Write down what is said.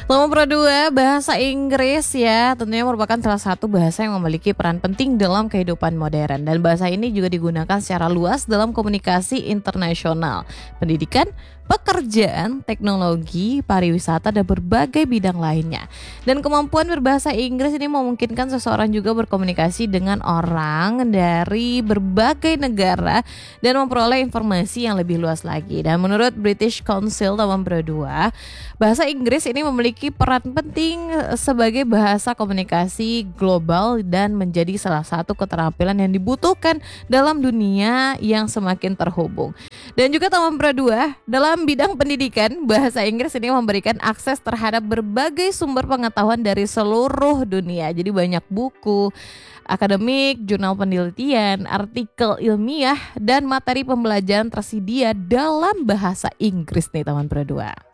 Nomor kedua, bahasa Inggris ya, tentunya merupakan salah satu bahasa yang memiliki peran penting dalam kehidupan modern dan bahasa ini juga digunakan secara luas dalam komunikasi internasional, pendidikan, pekerjaan, teknologi, pariwisata dan berbagai bidang lainnya. Dan kemampuan berbahasa Inggris ini memungkinkan seseorang juga berkomunikasi dengan orang dari berbagai negara dan memperoleh informasi yang lebih luas lagi. Dan menurut British Council tahun 2002, bahasa Inggris ini memiliki peran penting sebagai bahasa komunikasi global dan menjadi salah satu keterampilan yang dibutuhkan dalam dunia yang semakin terhubung. Dan juga tahun kedua, dalam bidang pendidikan, bahasa Inggris ini memberikan akses terhadap berbagai sumber pengetahuan dari seluruh dunia. Jadi banyak buku, akademik, jurnal penelitian, artikel ilmiah, dan materi pembelajaran tersedia dalam bahasa Inggris nih teman berdua.